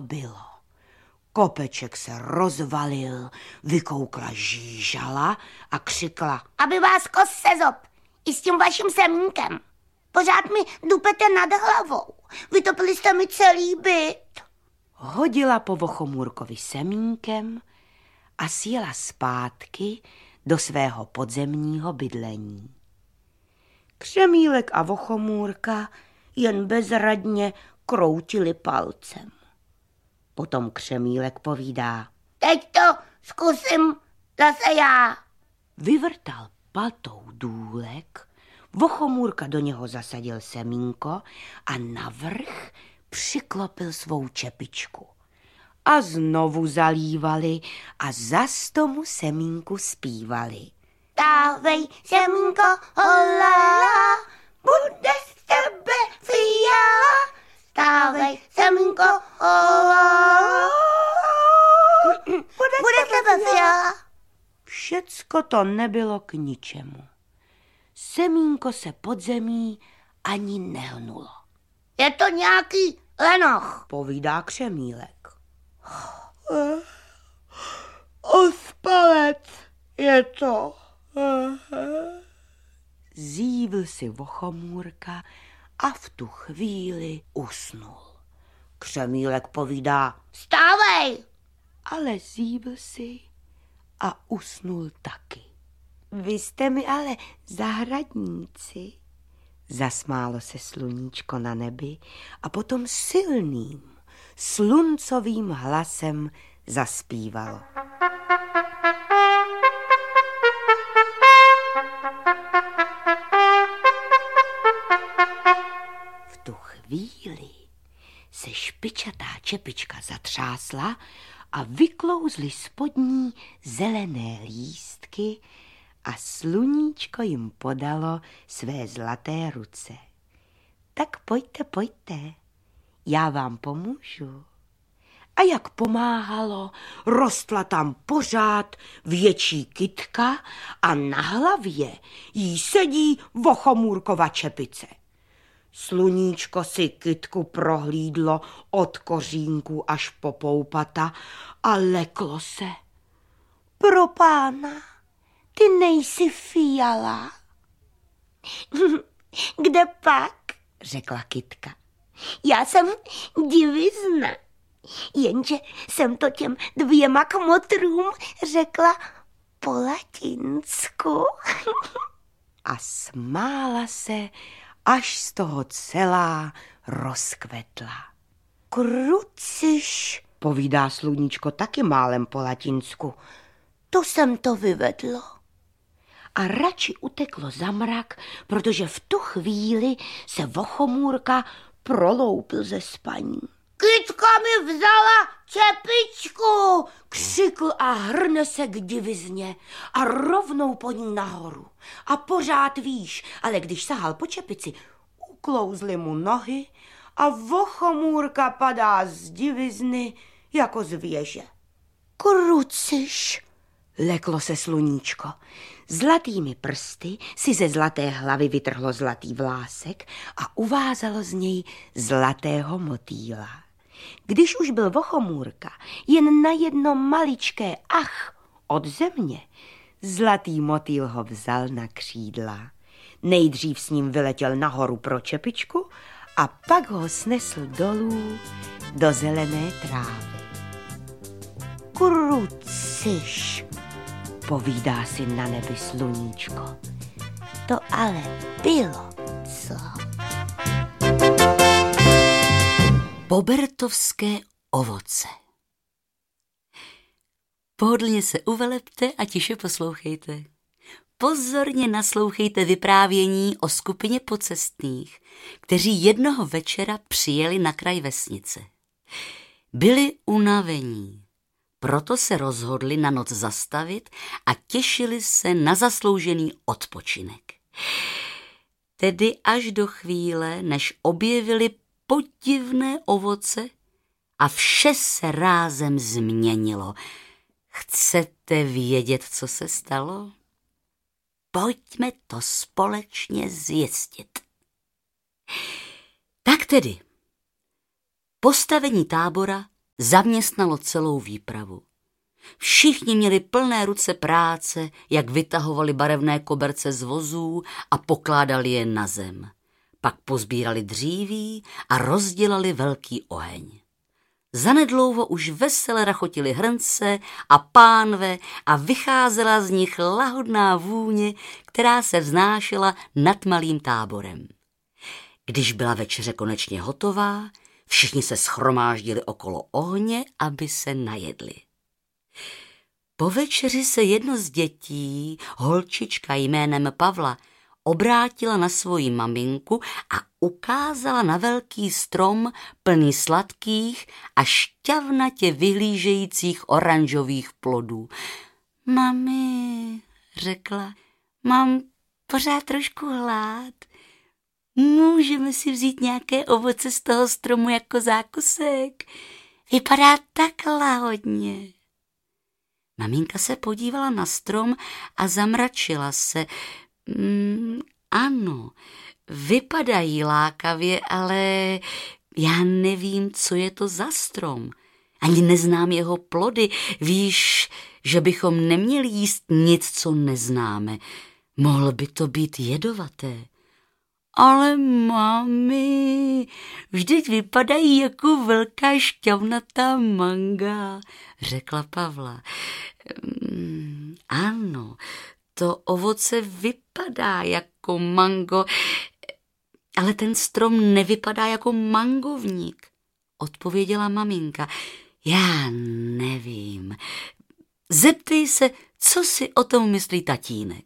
bylo? Kopeček se rozvalil, vykoukla žížala a křikla: Aby vás kos sezop, i s tím vaším semínkem. Pořád mi dupete nad hlavou. Vytopili jste mi celý byt. Hodila po Vochomůrkovi semínkem a sjela zpátky do svého podzemního bydlení. Křemílek a Vochomůrka jen bezradně kroutili palcem. Potom Křemílek povídá: Teď to zkusím zase já. Vyvrtal patou důlek, Vochomůrka do něho zasadil semínko a navrch přiklopil svou čepičku. A znovu zalívali a zas tomu semínku zpívali. Dávej, semínko, holala, bude z tebe fiala. Dávej, semínko, holala, bude z tebe fiala. Všecko to nebylo k ničemu. Semínko se pod zemí ani nehnulo. Je to nějaký lenoch, Povídá Křemílek. Ospalec je to. Zívl si Vochomůrka a v tu chvíli usnul. Křemílek povídá: Stávej. Ale zívl si a usnul taky. Vy jste mi ale zahradníci. Zasmálo se sluníčko na nebi a potom silným, sluncovým hlasem zaspívalo. V tu chvíli se špičatá čepička zatřásla a vyklouzly spod ní zelené lístky a sluníčko jim podalo své zlaté ruce. Tak pojďte, pojďte, já vám pomůžu. A jak pomáhalo, rostla tam pořád větší kytka a na hlavě jí sedí Vochomůrkova čepice. Sluníčko si kytku prohlídlo od kořínku až po poupata a leklo se. Pro pána, ty nejsi fiala. Kde pak? Řekla kytka. Já jsem divizna. Jenže jsem to těm 2 kmotrům řekla po latinsku. A smála se, až z toho celá rozkvetla. Kruciš, Povídá sluníčko taky málem po latinsku. to jsem to vyvedlo. A radši uteklo za mrak, protože v tu chvíli se Vochomůrka proloupil ze spaní. Kytka mi vzala čepičku, Křikl a hrne se k divizně a rovnou po ní nahoru. A pořád výš, ale když sahal po čepici, uklouzly mu nohy a Vochomůrka padá z divizny jako z věže. Kruciš, Leklo se sluníčko. Zlatými prsty si ze zlaté hlavy vytrhlo zlatý vlásek a uvázalo z něj zlatého motýla. Když už byl Vochomůrka jen na jedno maličké ach od země, zlatý motýl ho vzal na křídla. Nejdřív s ním vyletěl nahoru pro čepičku a pak ho snesl dolů do zelené trávy. kruciš, Povídá si na nebi sluníčko. to ale bylo co? Bobertovské ovoce. Pohodlně se uvelepte a tiše poslouchejte. Pozorně naslouchejte vyprávění o skupině pocestných, kteří jednoho večera přijeli na kraj vesnice. Byli unavení, proto se rozhodli na noc zastavit a těšili se na zasloužený odpočinek. Tedy až do chvíle, než objevili podivné ovoce a vše se rázem změnilo. Chcete vědět, co se stalo? Pojďme to společně zjistit. Tak tedy, postavení tábora zaměstnalo celou výpravu. Všichni měli plné ruce práce, jak vytahovali barevné koberce z vozů a pokládali je na zem. Pak pozbírali dříví a rozdělali velký oheň. Zanedlouho už vesele rachotily hrnce a pánve a vycházela z nich lahodná vůně, která se vznášela nad malým táborem. Když byla večeře konečně hotová, všichni se shromáždili okolo ohně, aby se najedli. Po večeři se jedno z dětí, holčička jménem Pavla, obrátila na svoji maminku a ukázala na velký strom plný sladkých a šťavnatě vyhlížejících oranžových plodů. Mami, řekla, mám pořád trošku hlad. Můžeme si vzít nějaké ovoce z toho stromu jako zákusek? Vypadá tak lahodně. Maminka se podívala na strom a zamračila se. Ano, vypadají lákavě, ale já nevím, co je to za strom. Ani neznám jeho plody. Víš, že bychom neměli jíst nic, co neznáme. Mohlo by to být jedovaté. Ale mami, vždyť vypadají jako velká šťavnatá manga, řekla Pavla. Ano, to ovoce vypadá jako mango, ale ten strom nevypadá jako mangovník, odpověděla maminka. Já nevím. Zeptej se, co si o tom myslí tatínek.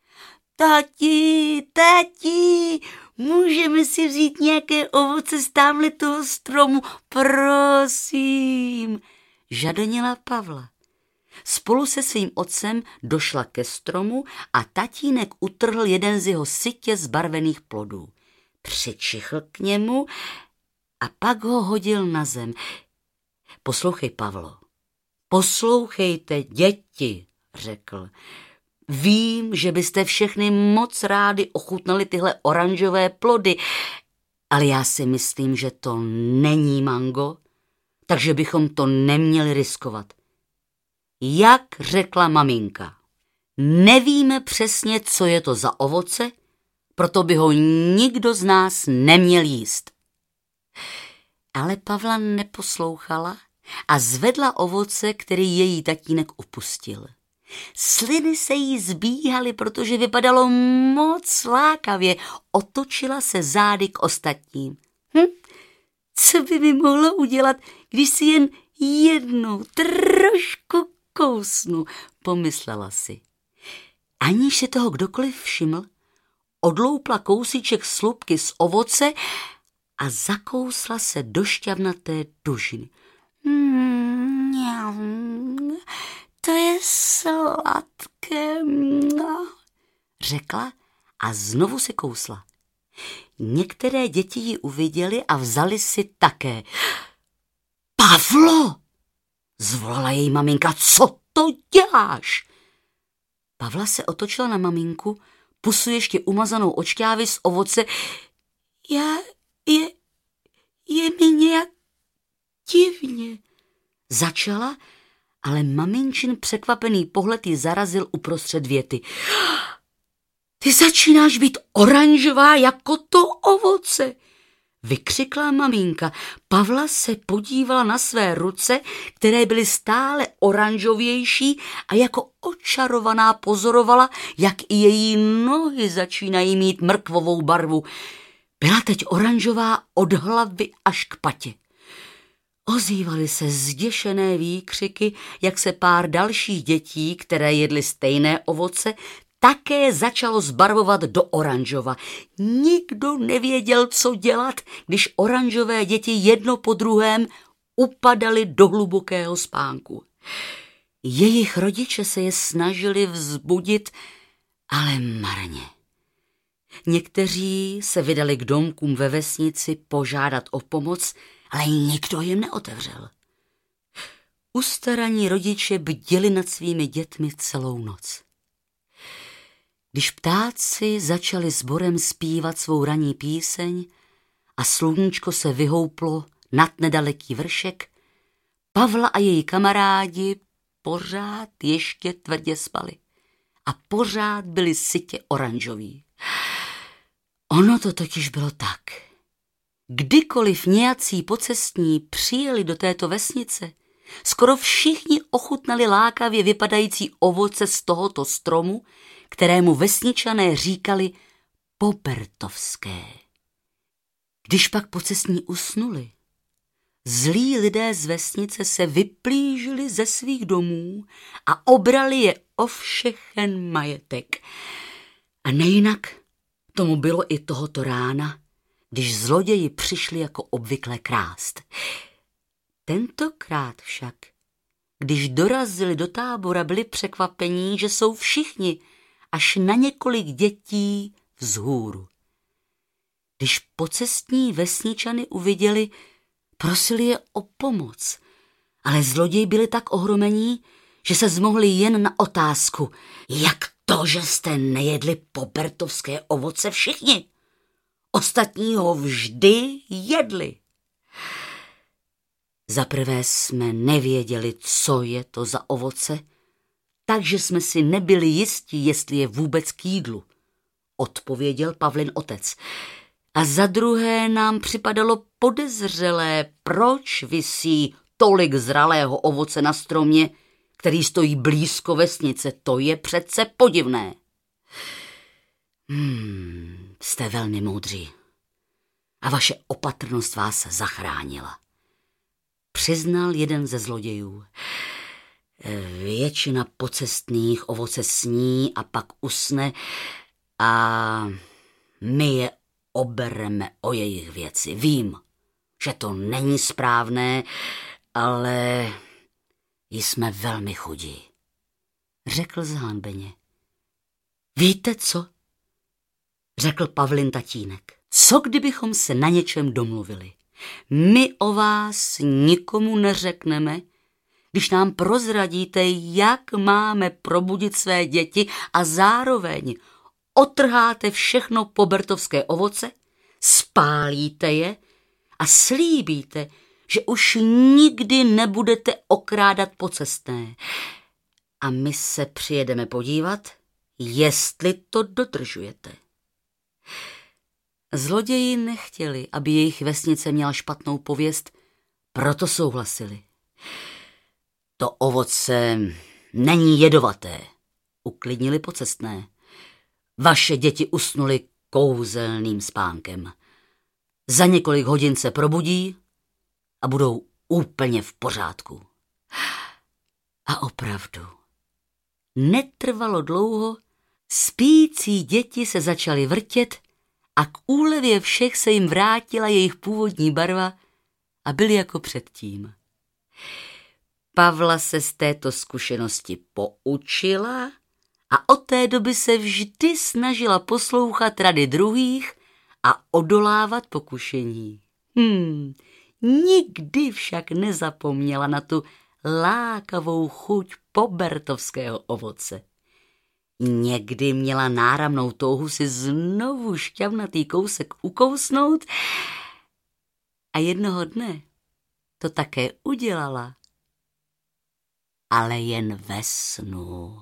Tati, můžeme si vzít nějaké ovoce z támhle toho stromu, prosím, žadanila Pavla. Spolu se svým otcem došla ke stromu a tatínek utrhl jeden z jeho sytě zbarvených plodů. Přičichl k němu a pak ho hodil na zem. Poslouchej, Pavlo, poslouchejte, děti, řekl. Vím, že byste všechny moc rádi ochutnali tyhle oranžové plody, ale já si myslím, že to není mango, takže bychom to neměli riskovat. Jak řekla maminka, nevíme přesně, co je to za ovoce, proto by ho nikdo z nás neměl jíst. Ale Pavla neposlouchala a zvedla ovoce, který její tatínek opustil. Sliny se jí zbíhaly, protože vypadalo moc lákavě. Otočila se zády k ostatním. Co by mi mohlo udělat, když si jen jednou trošku kousnu, pomyslela si. Aniž si toho kdokoliv všiml, odloupla kousíček slupky z ovoce a zakousla se do šťavnaté dužiny. To je sladké, řekla a znovu si kousla. Některé děti ji uviděly a vzali si také. Pavlo, zvolala její maminka, co to děláš? Pavla se otočila na maminku, pusu ještě umazanou očkávy z ovoce. Je mi nějak divně, začala, ale maminčin překvapený pohled ji zarazil uprostřed věty. Ty začínáš být oranžová jako to ovoce, vykřikla maminka. Pavla se podívala na své ruce, které byly stále oranžovější a jako očarovaná pozorovala, jak i její nohy začínají mít mrkvovou barvu. Byla teď oranžová od hlavy až k patě. Ozývaly se zděšené výkřiky, jak se pár dalších dětí, které jedly stejné ovoce, také začalo zbarvovat do oranžova. Nikdo nevěděl, co dělat, když oranžové děti jedno po druhém upadaly do hlubokého spánku. Jejich rodiče se je snažili vzbudit, ale marně. Někteří se vydali k domkům ve vesnici požádat o pomoc, ale nikdo jim neotevřel. Ustaraní rodiče bděli nad svými dětmi celou noc. Když ptáci začali sborem zpívat svou ranní píseň a sluníčko se vyhouplo nad nedaleký vršek, Pavla a její kamarádi pořád ještě tvrdě spali a pořád byli sytě oranžoví. Ono to totiž bylo tak. Kdykoliv nějací pocestní přijeli do této vesnice, skoro všichni ochutnali lákavě vypadající ovoce z tohoto stromu, kterému vesničané říkali pobertovské. Když pak pocestní usnuli, zlí lidé z vesnice se vyplížili ze svých domů a obrali je o všechen majetek. A nejinak tomu bylo i tohoto rána, když zloději přišli jako obvykle krást. Tentokrát však, když dorazili do tábora, byli překvapení, že jsou všichni, až na několik dětí vzhůru. Když pocestní vesničany uviděli, prosili je o pomoc, ale zloději byli tak ohromení, že se zmohli jen na otázku, jak to, že jste nejedli pobertovské ovoce všichni? Ostatní ho vždy jedli. Zaprvé jsme nevěděli, co je to za ovoce, takže jsme si nebyli jistí, jestli je vůbec k jídlu, odpověděl Pavlin otec. A za druhé nám připadalo podezřelé, proč visí tolik zralého ovoce na stromě, který stojí blízko vesnice. To je přece podivné. Jste velmi moudří a vaše opatrnost vás zachránila, přiznal jeden ze zlodějů. Většina pocestných ovoce sní a pak usne a my je obereme o jejich věci. Vím, že to není správné, ale jsme velmi chudí, řekl zhanbeně. Víte co? Řekl Pavlin tatínek. Co kdybychom se na něčem domluvili? My o vás nikomu neřekneme, když nám prozradíte, jak máme probudit své děti a zároveň otrháte všechno pobertovské ovoce, spálíte je a slíbíte, že už nikdy nebudete okrádat pocestné. A my se přijedeme podívat, jestli to dodržujete. Zloději nechtěli, aby jejich vesnice měla špatnou pověst, proto souhlasili. To ovoce není jedovaté, uklidnili pocestné. Vaše děti usnuly kouzelným spánkem. Za několik hodin se probudí a budou úplně v pořádku. A opravdu, netrvalo dlouho, spící děti se začaly vrtět a k úlevě všech se jim vrátila jejich původní barva a byli jako předtím. Pavla se z této zkušenosti poučila a od té doby se vždy snažila poslouchat rady druhých a odolávat pokušení. Nikdy však nezapomněla na tu lákavou chuť pobertovského ovoce. Někdy měla náramnou touhu si znovu šťavnatý kousek ukousnout a jednoho dne to také udělala, ale jen ve snu.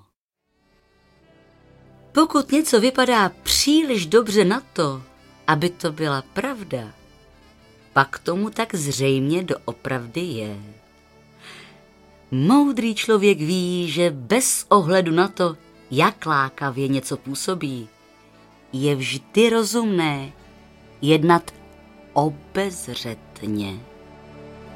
Pokud něco vypadá příliš dobře na to, aby to byla pravda, pak tomu tak zřejmě doopravdy je. Moudrý člověk ví, že bez ohledu na to, jak lákavě něco působí, je vždy rozumné jednat obezřetně.